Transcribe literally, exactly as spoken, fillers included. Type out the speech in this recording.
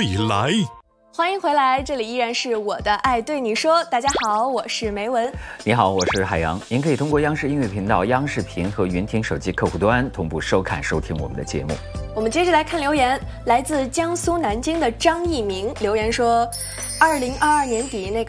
未来。 欢迎回来，这里依然是我的爱对你说。大家好，我是梅文。 你好，我是海洋。您可以通过央视音乐频道、央视频和云听手机客户端同步收看收听我们的节目。 我们接着来看留言，来自江苏南京的张一鸣留言说，二零二二年底那个